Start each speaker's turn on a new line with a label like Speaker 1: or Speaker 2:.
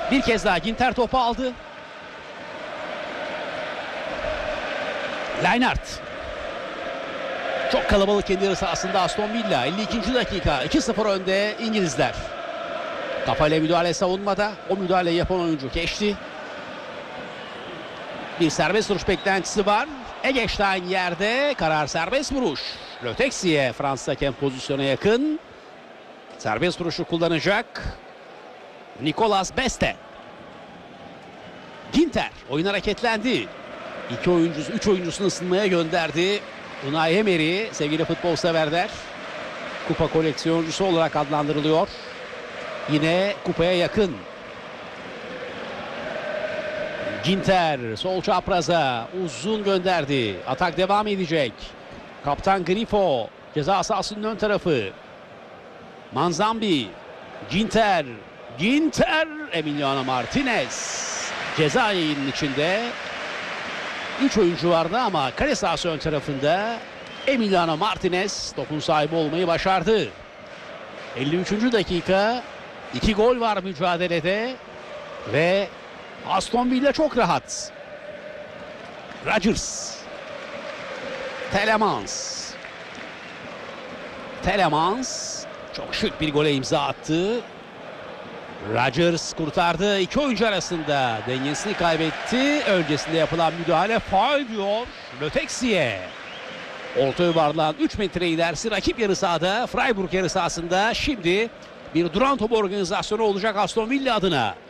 Speaker 1: Bir kez daha Ginter topu aldı. Leinart. Çok kalabalık kendi yarı sahasında Aston Villa. 52. dakika 2-0 önde İngilizler. Kafayla müdahale savunmada. O müdahaleyi yapan oyuncu geçti. Bir serbest vuruş beklentisi var. Eggestein yerde. Karar serbest vuruş. Le Texier Fransız hakem pozisyona yakın. Serbest vuruşu kullanacak. Nicolas Beste. Ginter oyun hareketlendi. 3 oyuncusunu ısınmaya gönderdi. Unai Emery sevgili futbol severler. Kupa koleksiyoncusu olarak adlandırılıyor. Yine kupaya yakın. Ginter sol çapraza uzun gönderdi. Atak devam edecek. Kaptan Grifo ceza sahasının ön tarafı. Manzambi. Ginter. Emiliano Martinez. Ceza yayının içinde 3 oyuncu vardı ama kale sahası ön tarafında Emiliano Martinez topun sahibi olmayı başardı. 53. dakika 2 gol var mücadelede ve Aston Villa çok rahat. Rodgers. Telemans çok şık bir gole imza attı. Rodgers kurtardı. İki oyuncu arasında dengesini kaybetti. Öncesinde yapılan müdahale faul diyor Le Texier. Orta yuvarlağın 3 metre ilerisi rakip yarı sahada. Freiburg yarı sahasında şimdi bir duran top organizasyonu olacak Aston Villa adına.